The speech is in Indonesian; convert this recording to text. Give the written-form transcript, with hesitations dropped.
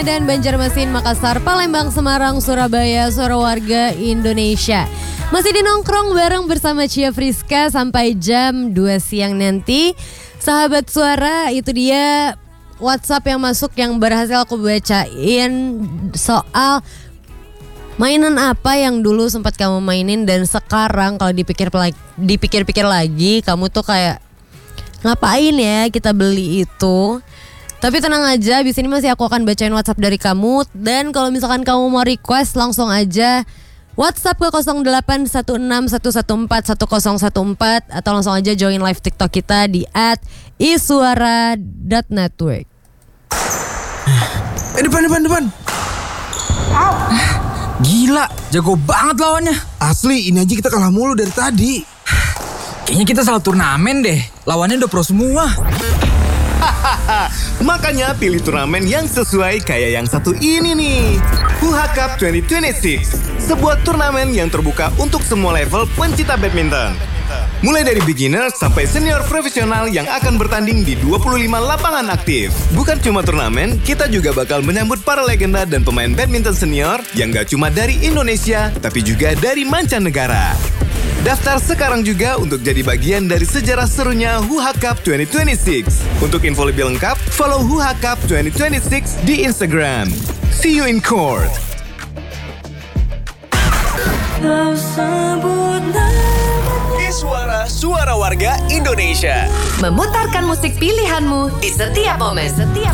Medan, Banjarmasin, Makassar, Palembang, Semarang, Surabaya, suara warga Indonesia. Masih di nongkrong bareng bersama Cia Friska sampai jam 2 siang nanti. Sahabat suara, itu dia WhatsApp yang masuk yang berhasil aku bacain soal mainan apa yang dulu sempat kamu mainin dan sekarang kalau dipikir-pikir lagi kamu tuh kayak ngapain ya kita beli itu. Tapi tenang aja, abis ini masih aku akan bacain WhatsApp dari kamu. Dan kalau misalkan kamu mau request langsung aja WhatsApp ke 0816114114 atau langsung aja join live TikTok kita di @isuara.network. Depan. Gila, jago banget lawannya. Asli, ini aja kita kalah mulu dari tadi. Kayaknya kita salah turnamen deh. Lawannya udah pro semua. Makanya pilih turnamen yang sesuai kayak yang satu ini nih. Huha Cup 2026. Sebuah turnamen yang terbuka untuk semua level pencinta badminton. Mulai dari beginner sampai senior profesional yang akan bertanding di 25 lapangan aktif. Bukan cuma turnamen, kita juga bakal menyambut para legenda dan pemain badminton senior yang gak cuma dari Indonesia, tapi juga dari mancanegara. Daftar sekarang juga untuk jadi bagian dari sejarah serunya Huha Cup 2026. Untuk info lebih lengkap, follow Huha Cup 2026 di Instagram. See you in court. Suara warga Indonesia. Memutarkan musik pilihanmu di setiap momen.